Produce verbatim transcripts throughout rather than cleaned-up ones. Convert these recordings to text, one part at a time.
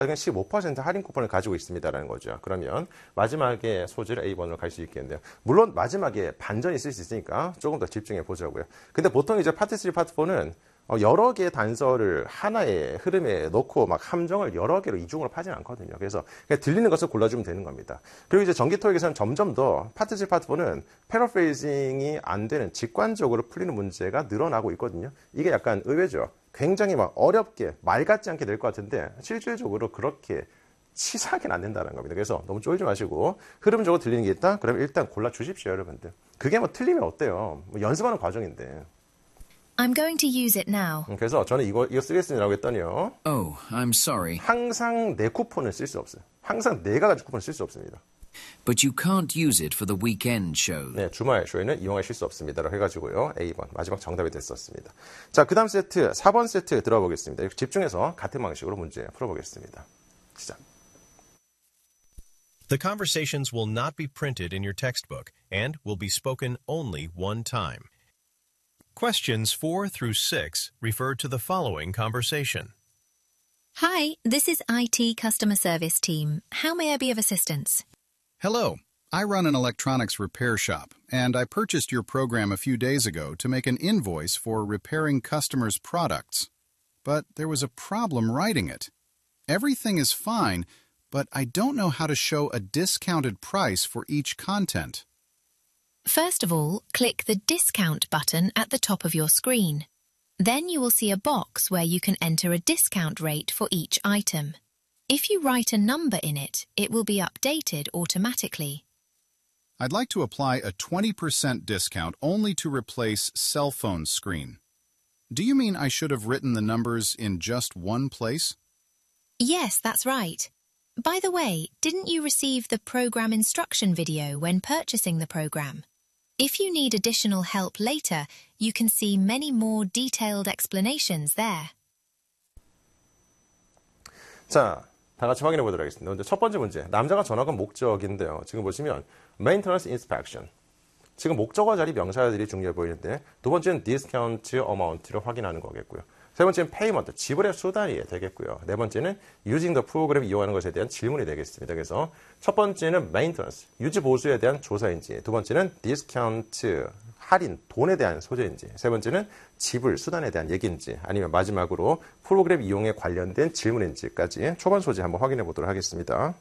십오 퍼센트 할인 쿠폰을 가지고 있습니다라는 거죠. 그러면 마지막에 소지를 에이 번으로 갈 수 있겠는데요. 물론 마지막에 반전이 있을 수 있으니까 조금 더 집중해 보자고요. 근데 보통 이제 파트 쓰리, 파트 포는 여러 개의 단서를 하나의 흐름에 넣고 막 함정을 여러 개로 이중으로 파지는 않거든요. 그래서 그냥 들리는 것을 골라주면 되는 겁니다. 그리고 이제 전기 토익에서는 점점 더 파트 쓰리, 파트 포는 패러프레이징이 안 되는 직관적으로 풀리는 문제가 늘어나고 있거든요. 이게 약간 의외죠. 굉장히 막 어렵게 말 같지 않게 될 것 같은데 실질적으로 그렇게 치사하게는 안 된다는 겁니다. 그래서 너무 쫄지 마시고 흐름적으로 들리는 게 있다? 그러면 일단 골라 주십시오, 여러분들. 그게 뭐 틀리면 어때요? 뭐 연습하는 과정인데. I'm going to use it now. 그래서 저는 이거 이거 쓰겠습니다라고 했더니요. Oh, I'm sorry. 항상 내 쿠폰을 쓸 수 없어요. 항상 내가 가지고 쿠폰을 쓸 수 없습니다. But you can't use it for the weekend show. 네, 주말 쇼에는 이용하실 수 없습니다라고 해가지고요. 에이 번 마지막 정답이 됐었습니다. 자, 그 다음 세트, 사 번 세트 들어보겠습니다. 집중해서 같은 방식으로 문제 풀어보겠습니다. 시작. The conversations will not be printed in your textbook and will be spoken only one time. Questions four through six refer to the following conversation. Hi, this is I T customer service team. How may I be of assistance? Hello. I run an electronics repair shop, and I purchased your program a few days ago to make an invoice for repairing customers' products. But there was a problem writing it. Everything is fine, but I don't know how to show a discounted price for each content. First of all, click the Discount button at the top of your screen. Then you will see a box where you can enter a discount rate for each item. If you write a number in it, it will be updated automatically. I'd like to apply a twenty percent discount only to replace cell phone screen. Do you mean I should have written the numbers in just one place? Yes, that's right. By the way, didn't you receive the program instruction video when purchasing the program? If you need additional help later, you can see many more detailed explanations there. 자, 다 같이 확인해 보도록 하겠습니다. 먼저 첫 번째 문제, 남자가 전화건 목적인데요. 지금 보시면 maintenance inspection. 지금 목적어 자리 명사들이 중요해 보이는데 두 번째는 discount amount를 확인하는 거겠고요. 세 번째는 payment, 지불의 수단이 되겠고요. 네 번째는 using the program 이용하는 것에 대한 질문이 되겠습니다. 그래서 첫 번째는 maintenance, 유지 보수에 대한 조사인지, 두 번째는 discount, 할인, 돈에 대한 소재인지, 세 번째는 지불, 수단에 대한 얘기인지, 아니면 마지막으로 프로그램 이용에 관련된 질문인지까지 초반 소재 한번 확인해 보도록 하겠습니다.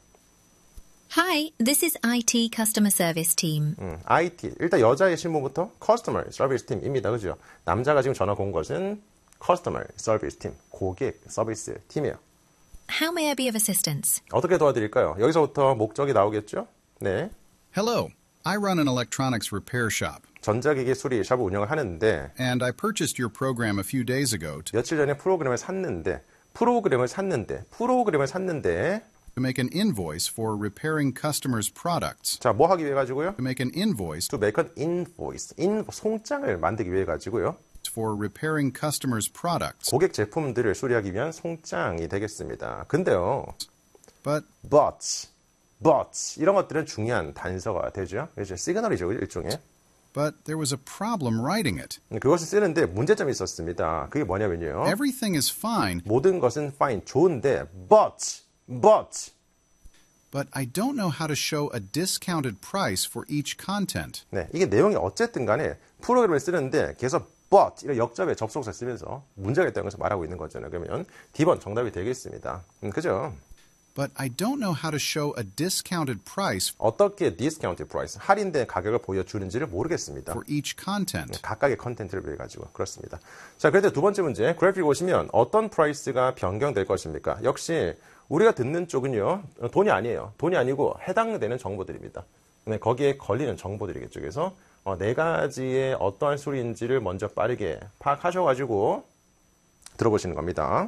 Hi, this is I T customer service team. 음, 아이티, 일단 여자의 신분부터 customer service team입니다. 그죠? 남자가 지금 전화 건 것은 customer service team, 고객 서비스 팀이에요. How may I be of assistance? 어떻게 도와드릴까요? 여기서부터 목적이 나오겠죠? 네. Hello. I run an electronics repair shop. 전자기기 수리 샵을 운영을 하는데 And I purchased your program a few days ago to 며칠 전에 프로그램을 샀는데 프로그램을 샀는데 프로그램을 샀는데 make an invoice for repairing customers' products. 자, 뭐 하기 위해 가지고요? To make an invoice To make an invoice. 인 송장을 만들기 위해 가지고요. for repairing customers' products. 고객 제품들을 수리하기 위한 송장이 되겠습니다. 근데요. But but but 이런 것들은 중요한 단서가 되죠. 그렇죠? 시그널이죠, 일종의. but there was a problem writing it. 그것을 쓰는데 문제점이 있었습니다. 그게 뭐냐면요. Everything is fine, 모든 것은 fine, 좋은데 but but but I don't know how to show a discounted price for each content. 네, 이게 내용이 어쨌든 간에 프로그램을 쓰는데 계속 but 이런 역접에 접속사 쓰면서 문제가 있다는 것을 말하고 있는 거잖아요. 그러면 D번 정답이 되겠습니다. 음, 그죠? But I don't know how to show a discounted price 어떻게 discounted price, 할인된 가격을 보여주는지를 모르겠습니다. for each content. 각각의 컨텐츠를 위해 가지고 그렇습니다. 자, 그런데 두 번째 문제 그래픽 보시면 어떤 프라이스가 변경될 것입니까? 역시 우리가 듣는 쪽은요, 돈이 아니에요. 돈이 아니고 해당되는 정보들입니다. 네, 거기에 걸리는 정보들이겠죠. 그래서 어, 네 가지의 어떠한 수리인지를 먼저 빠르게 파악하셔가지고 들어보시는 겁니다.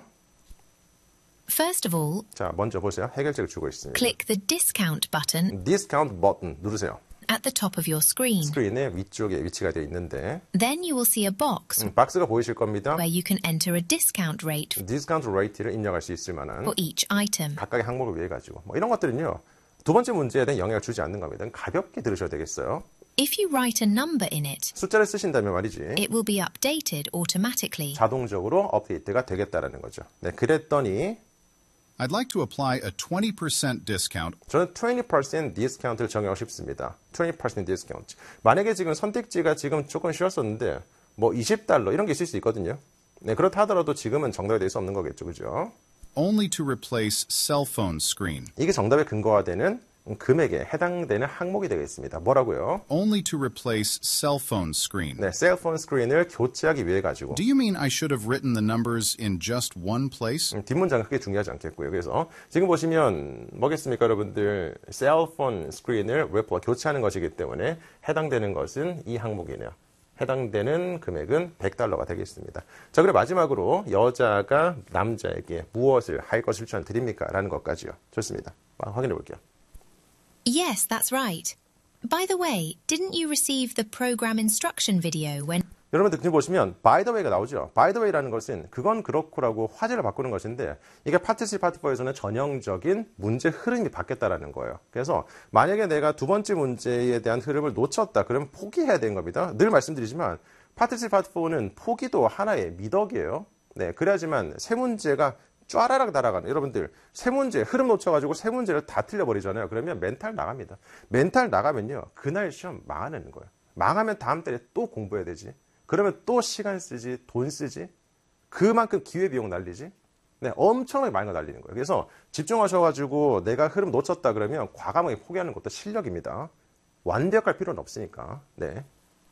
First of all, 자, 먼저 보세요. 해결책을 주고 있습니다. click the Discount button Discount button 누르세요. at the top of your screen. 스크린의 위쪽에 위치가 되어 있는데 Then you will see a box 음, 박스가 보이실 겁니다. where you can enter a discount rate 디스카운트 레이트를 입력할 수 있을 만한 for each item. 각각의 항목을 위해 가지고 뭐 이런 것들은요. 두 번째 문제에 대한 영향을 주지 않는 겁니다. 가볍게 들으셔야 되겠어요. If you write a number in it, 숫자를 쓰신다면 말이지 it will be updated automatically. 자동적으로 업데이트가 되겠다라는 거죠. 네, 그랬더니 I'd like to apply a twenty percent discount. 저는 twenty percent 디스카운트를 적용하고 싶습니다. twenty percent 디스카운트. 만약에 지금 선택지가 지금 조금 쉬웠었는데 뭐 이십 달러 이런 게 있을 수 있거든요. 네, 그렇다 하더라도 지금은 정답이 될 수 없는 거겠죠. 그죠? Only to replace cell phone screen. 이게 정답의 근거가 되는 금액에 해당되는 항목이 되겠습니다. 뭐라고요? Only to replace cell phone screen. 네, 셀폰 스크린을 교체하기 위해 가지고. Do you mean I should have written the numbers in just one place? 음, 뒷문장은 크게 중요하지 않겠고요. 그래서 지금 보시면 뭐겠습니까, 여러분들? 셀폰 스크린을 웨퍼 교체하는 것이기 때문에 해당되는 것은 이 항목이네요. 해당되는 금액은 백 달러가 되겠습니다. 자, 그리고 마지막으로 여자가 남자에게 무엇을 할 것을 추천드립니까? 라는 것까지요. 좋습니다. 확인해 볼게요. Yes, that's right. By the way, didn't you receive the program instruction video when... 여러분들 지금 보시면 by the way가 나오죠. by the way라는 것은 그건 그렇고라고 화제를 바꾸는 것인데 이게 파트 쓰리, 파트 포에서는 전형적인 문제 흐름이 바뀌었다라는 거예요. 그래서 만약에 내가 두 번째 문제에 대한 흐름을 놓쳤다. 그러면 포기해야 되는 겁니다. 늘 말씀드리지만 파트 쓰리, 파트 포는 포기도 하나의 미덕이에요. 네, 그래야지만 세 문제가 쫘라락 날아가는, 여러분들 세 문제 흐름 놓쳐가지고 세 문제를 다 틀려버리잖아요. 그러면 멘탈 나갑니다. 멘탈 나가면요 그날 시험 망하는 거예요. 망하면 다음 달에 또 공부해야 되지. 그러면 또 시간 쓰지, 돈 쓰지, 그만큼 기회비용 날리지. 네, 엄청나게 많이 날리는 거예요. 그래서 집중하셔가지고 내가 흐름 놓쳤다 그러면 과감하게 포기하는 것도 실력입니다. 완벽할 필요는 없으니까. 네.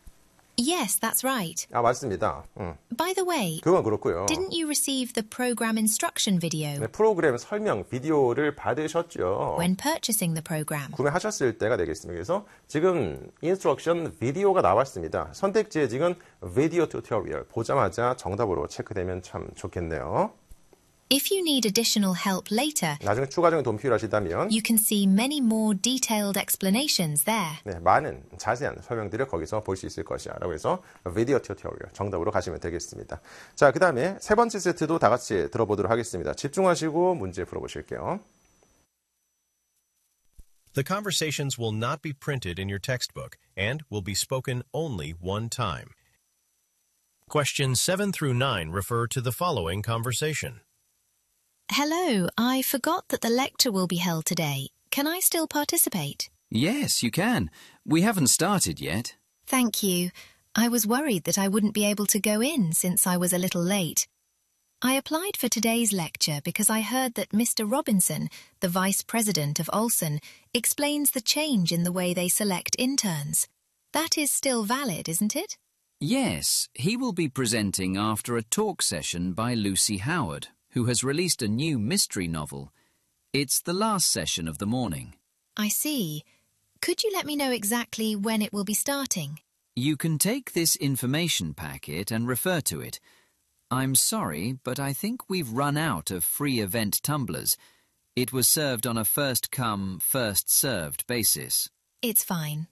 Yes, that's right. 아, 맞습니다. 음. By the way, 그건 그렇고요. didn't you receive the program instruction video 네, 프로그램 설명 비디오를 받으셨죠. when purchasing the program? 구매하셨을 때가 되겠습니다. 그래서 지금 인스트럭션 비디오가 나왔습니다. 선택지에 지금 비디오 튜토리얼 보자마자 정답으로 체크되면 참 좋겠네요. If you need additional help later, 나중에 추가적인 도움 필요하시다면 you can see many more detailed explanations there. 네, 많은 자세한 설명들을 거기서 볼 수 있을 것이야 라고 해서 비디오 튜토리얼 정답으로 가시면 되겠습니다. 자, 그 다음에 세 번째 세트도 다 같이 들어보도록 하겠습니다. 집중하시고 문제 풀어보실게요. The conversations will not be printed in your textbook and will be spoken only one time. Questions seven through nine refer to the following conversation. Hello, I forgot that the lecture will be held today. Can I still participate? Yes, you can. We haven't started yet. Thank you. I was worried that I wouldn't be able to go in since I was a little late. I applied for today's lecture because I heard that Mister Robinson, the Vice President of Olson, explains the change in the way they select interns. That is still valid, isn't it? Yes, he will be presenting after a talk session by Lucy Howard, who has released a new mystery novel. It's the last session of the morning. I see. Could you let me know exactly when it will be starting? You can take this information packet and refer to it. I'm sorry, but I think we've run out of free event tumblers. It was served on a first-come, first-served basis. It's fine.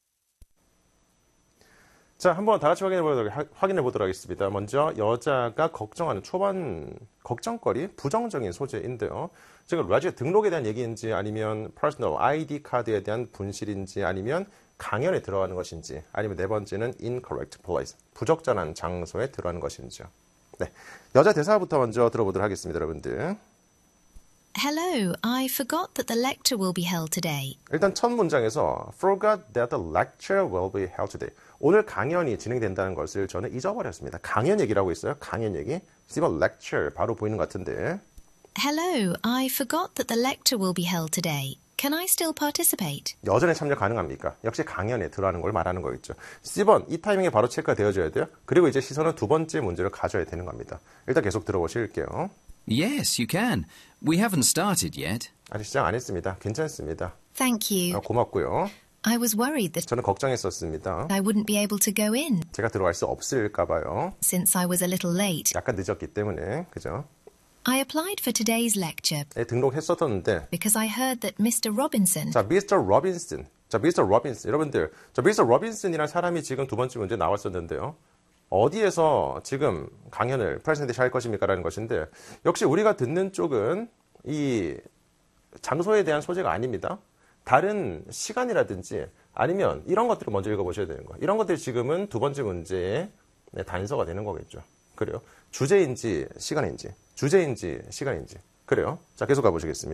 자, 한번 다 같이 확인해 보도록, 확인해 보도록 하겠습니다. 먼저 여자가 걱정하는 초반 걱정거리, 부정적인 소재인데요. 지금 라지오 등록에 대한 얘기인지 아니면 퍼스널 아이디 카드에 대한 분실인지 아니면 강연에 들어가는 것인지 아니면 네 번째는 incorrect place, 부적절한 장소에 들어가는 것인지요. 네, 여자 대사부터 먼저 들어보도록 하겠습니다, 여러분들. Hello, I forgot that the lecture will be held today. 일단 첫 문장에서 forgot that the lecture will be held today. 오늘 강연이 진행된다는 것을 저는 잊어버렸습니다. 강연 얘기를 하고 있어요. 강연 얘기. 지금 lecture 바로 보이는 것 같은데. Hello, I forgot that the lecture will be held today. Can I still participate? 여전히 참여 가능합니까? 역시 강연에 들어가는 걸 말하는 거겠죠. 씨 번, 이 타이밍에 바로 체크가 되어줘야 돼요. 그리고 이제 시선은 두 번째 문제를 가져야 되는 겁니다. 일단 계속 들어보실게요. Yes, you can. We haven't started yet. 아직 시작 안 했습니다. 괜찮습니다. Thank you. 아, 고맙고요. I was worried that 저는 걱정했었습니다. I wouldn't be able to go in 제가 들어갈 수 없을까 봐요. since I was a little late. 약간 늦었기 때문에, 그죠? I applied for today's lecture 네, 등록했었는데 because I heard that Mister Robinson, 자, 미스터 로빈슨. 자, 미스터 로빈슨. 여러분들, 저 미스터 로빈슨이라는 사람이 지금 두 번째 문제 나왔었는데요. 어디에서 지금 강연을 프레젠테이션 할 것입니까? 라는 것인데 역시 우리가 듣는 쪽은 이 장소에 대한 소재가 아닙니다. 다른 시간이라든지 아니면 이런 것들을 먼저 읽어보셔야 되는 거예요. 이런 것들이 지금은 두 번째 문제의 단서가 되는 거겠죠. 그래요. 주제인지 시간인지, 주제인지 시간인지. 그래요. 자, 계속 가보시겠습니다.